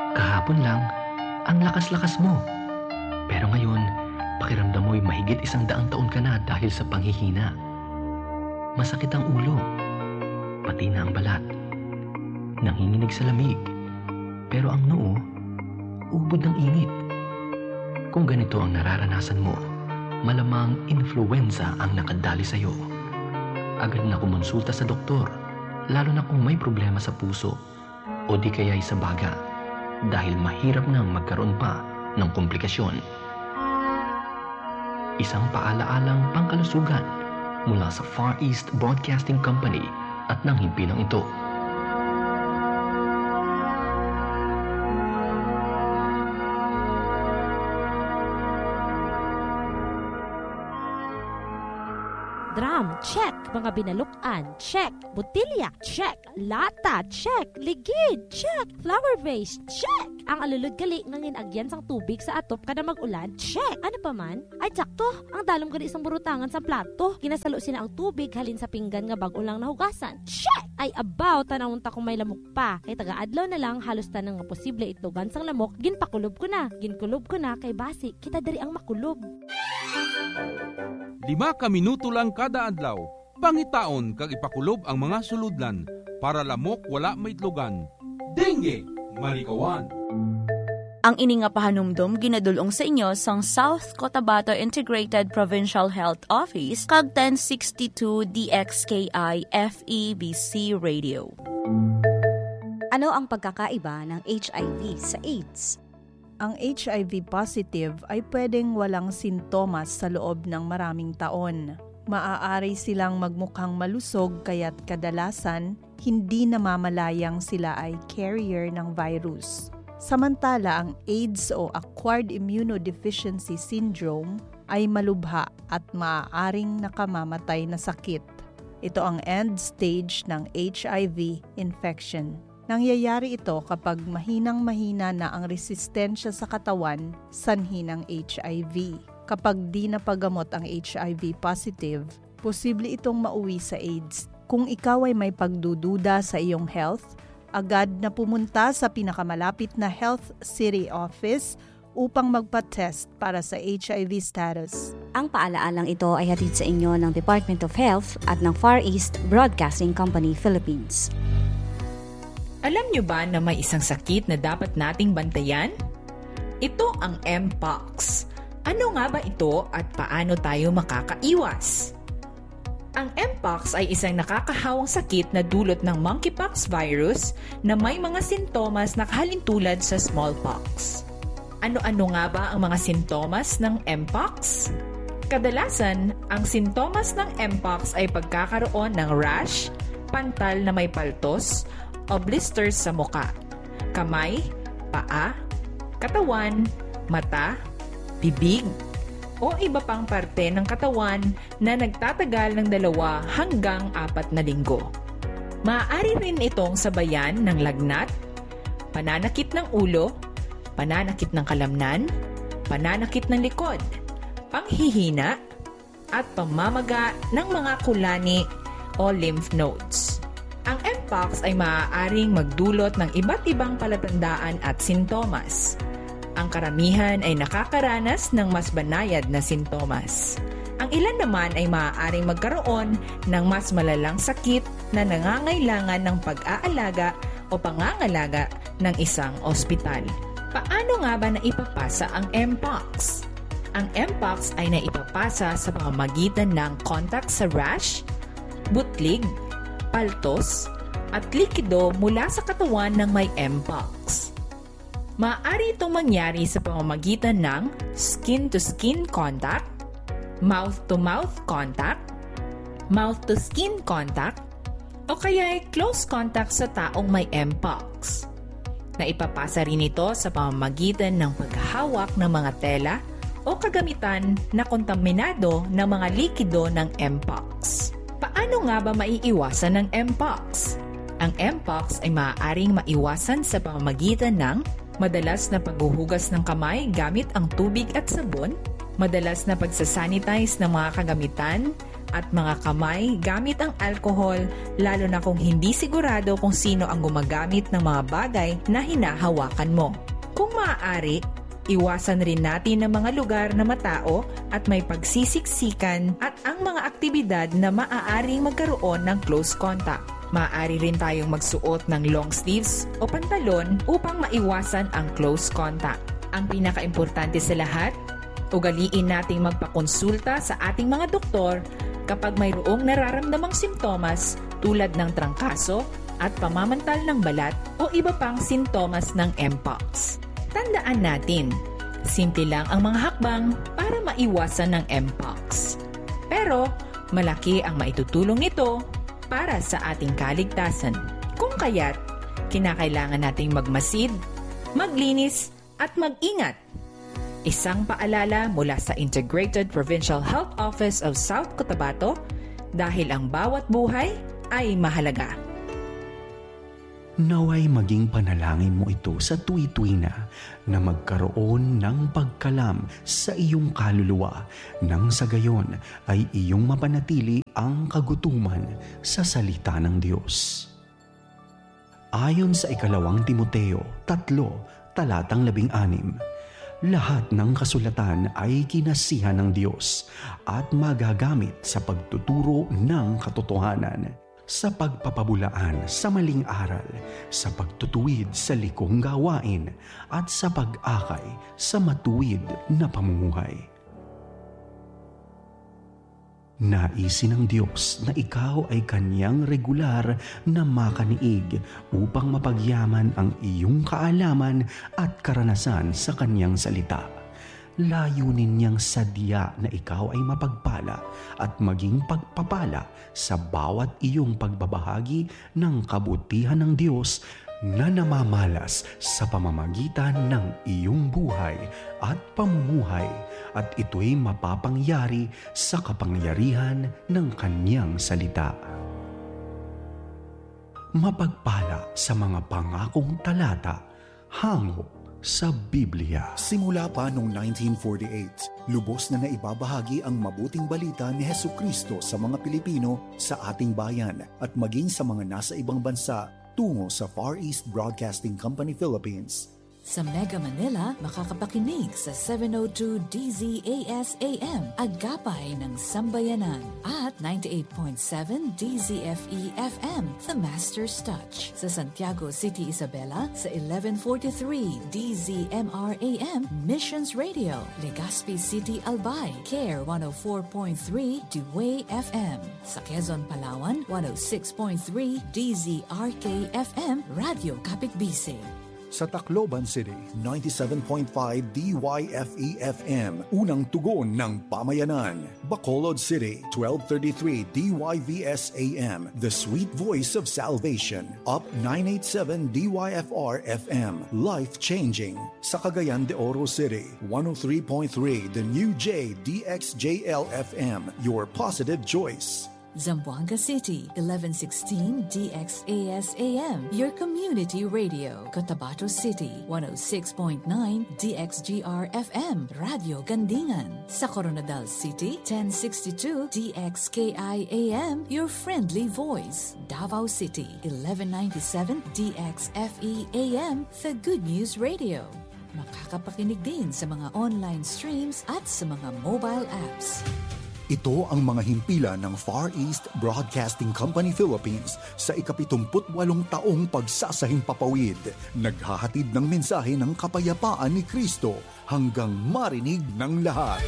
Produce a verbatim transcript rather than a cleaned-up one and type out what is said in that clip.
Kahapon lang, ang lakas-lakas mo. Pero ngayon, pakiramdam mo'y mahigit isang daang taon ka na dahil sa panghihina. Masakit ang ulo, pati na ang balat. Nanginginig sa lamig, pero ang noo, ubod ng init. Kung ganito ang nararanasan mo, malamang influenza ang nakadali sa'yo. Agad na kumonsulta sa doktor, lalo na kung may problema sa puso o di kaya'y sa baga, dahil mahirap nang magkaroon pa ng komplikasyon. Isang paalaalang pangkalusugan mula sa Far East Broadcasting Company at ng himpilang ito. Drum, check. Mga binalukan, check. Botilya, check. Lata, check. Ligid, check. Flower vase, check. Ang alulod gali ngangin agyan sang tubig sa atop kada mag-ulan, check. Ano pa man? Ay, tsakto. Ang dalom gali isang burutangan sa plato. Ginasalo sila ang tubig halin sa pinggan nga bago lang nahugasan, check. Ay, abaw, tanawon ta kung may lamok pa. Kay taga-adlaw na lang, halos tanang nga posible itlogan sang lamok, ginpakulob ko na. Ginkulob ko na, kay basi, kita dari ang makulob. Lima ka minuto lang kada adlaw, pangitaon kag ipakulob ang mga suludlan para lamok wala maitlogan. Dengue, malikawan. Ang ini nga pahanumdom ginadulong sa inyo sang South Cotabato Integrated Provincial Health Office kag ten sixty-two D X K I F E B C Radio. Ano ang pagkakaiba ng H I V sa AIDS? Ang H I V positive ay pwedeng walang sintomas sa loob ng maraming taon. Maaari silang magmukhang malusog kaya't kadalasan hindi namamalayang sila ay carrier ng virus. Samantala, ang AIDS o Acquired Immunodeficiency Syndrome ay malubha at maaaring nakamamatay na sakit. Ito ang end stage ng H I V infection. Nangyayari ito kapag mahinang-mahina na ang resistensya sa katawan sanhi ng H I V. Kapag di napagamot ang H I V positive, posible itong mauwi sa AIDS. Kung ikaw ay may pagdududa sa iyong health, agad na pumunta sa pinakamalapit na health city office upang magpa-test para sa H I V status. Ang paalaalang ito ay hatid sa inyo ng Department of Health at ng Far East Broadcasting Company, Philippines. Alam nyo ba na may isang sakit na dapat nating bantayan? Ito ang Mpox. Ano nga ba ito at paano tayo makakaiwas? Ang Mpox ay isang nakakahawang sakit na dulot ng monkeypox virus na may mga sintomas na kahalintulad sa smallpox. Ano-ano nga ba ang mga sintomas ng Mpox? Kadalasan, ang sintomas ng Mpox ay pagkakaroon ng rash, pantal na may paltos, o blisters sa muka, kamay, paa, katawan, mata, bibig, o iba pang parte ng katawan na nagtatagal ng dalawa hanggang apat na linggo. Maaari rin itong sabayan ng lagnat, pananakit ng ulo, pananakit ng kalamnan, pananakit ng likod, panghihina, at pamamaga ng mga kulani o lymph nodes. Ang Mpox ay maaaring magdulot ng iba't ibang palatandaan at sintomas. Ang karamihan ay nakakaranas ng mas banayad na sintomas. Ang ilan naman ay maaaring magkaroon ng mas malalang sakit na nangangailangan ng pag-aalaga o pangangalaga ng isang ospital. Paano nga ba naipapasa ang Mpox? Ang Mpox ay naipapasa sa pamamagitan ng contact sa rash, butlig, paltos, at likido mula sa katawan ng may Mpox. Maaari itong mangyari sa pamamagitan ng skin-to-skin contact, mouth-to-mouth contact, mouth-to-skin contact, o kaya ay close contact sa taong may Mpox. Naipapasa rin ito sa pamamagitan ng paghahawak ng mga tela o kagamitan na kontaminado ng mga likido ng Mpox. Paano nga ba maiiwasan ng Mpox? Ang Mpox ay maaaring maiwasan sa pamamagitan ng madalas na paghuhugas ng kamay gamit ang tubig at sabon, madalas na pagsasanitize ng mga kagamitan at mga kamay gamit ang alkohol, lalo na kung hindi sigurado kung sino ang gumagamit ng mga bagay na hinahawakan mo. Kung maaari, iwasan rin natin ang mga lugar na matao at may pagsisiksikan at ang mga aktibidad na maaaring magkaroon ng close contact. Maaari rin tayong magsuot ng long sleeves o pantalon upang maiwasan ang close contact. Ang pinakaimportante sa lahat, ugaliin nating magpakonsulta sa ating mga doktor kapag mayroong nararamdamang simptomas tulad ng trangkaso at pamamantal ng balat o iba pang sintomas ng Mpox. Tandaan natin, simple lang ang mga hakbang para maiwasan ng Mpox. Pero malaki ang maitutulong nito para sa ating kaligtasan. Kung kaya't, kinakailangan nating magmasid, maglinis, at mag-ingat. Isang paalala mula sa Integrated Provincial Health Office of South Cotabato, dahil ang bawat buhay ay mahalaga. Naway maging panalangin mo ito sa tuwi-tuwi na na magkaroon ng pagkalam sa iyong kaluluwa nang sa gayon ay iyong mapanatili ang kagutuman sa salita ng Diyos. Ayon sa ikalawang Timoteo, tatlo, talatang labing anim, lahat ng kasulatan ay kinasihan ng Diyos at magagamit sa pagtuturo ng katotohanan, sa pagpapabulaan sa maling aral, sa pagtutuwid sa likong gawain, at sa pag-akay sa matuwid na pamumuhay. Naisin ng Diyos na ikaw ay Kanyang regular na makaniig upang mapagyaman ang iyong kaalaman at karanasan sa Kanyang salita. Layunin niyang sadya na ikaw ay mapagpala at maging pagpapala sa bawat iyong pagbabahagi ng kabutihan ng Diyos na namamalas sa pamamagitan ng iyong buhay at pamumuhay, at ito'y mapapangyari sa kapangyarihan ng Kanyang salita. Mapagpala sa mga pangakong talata hango sa Biblia. Simula pa noong nineteen forty-eight, lubos na naibabahagi ang mabuting balita ni Hesukristo sa mga Pilipino sa ating bayan at maging sa mga nasa ibang bansa tungo sa Far East Broadcasting Company Philippines. Sa Mega Manila, makakapakinig sa seven oh two D Z A S A M, Agapay ng Sambayanan, at ninety-eight point seven D Z F E F M, The Master's Touch. Sa Santiago City, Isabela, sa eleven forty-three D Z M R A M, Missions Radio. Legazpi City, Albay, Care one oh four point three Dewey F M. Sa Quezon, Palawan, one oh six point three D Z R K F M, Radio Kapitbisig. Sa Tacloban City, ninety-seven point five D Y F E F M, unang tugon ng pamayanan. Bacolod City, twelve thirty-three D Y V S A M, the sweet voice of salvation. Up nine eighty-seven D Y F R F M, life-changing. Sa Cagayan de Oro City, one oh three point three The New J D X J L F M, your positive choice. Zamboanga City, eleven sixteen D X A S A M, your community radio. Cotabato City, one oh six point nine D X G R F M, Radio Gandingan. Sa Coronadal City, ten sixty-two D X K I A M, your friendly voice. Davao City, eleven ninety-seven D X F E A M, the Good News Radio. Makakapakinig din sa mga online streams at sa mga mobile apps. Ito ang mga himpilan ng Far East Broadcasting Company Philippines sa ikapitumputwalong taong pagsasahing papawid. Naghahatid ng mensahe ng kapayapaan ni Kristo hanggang marinig ng lahat.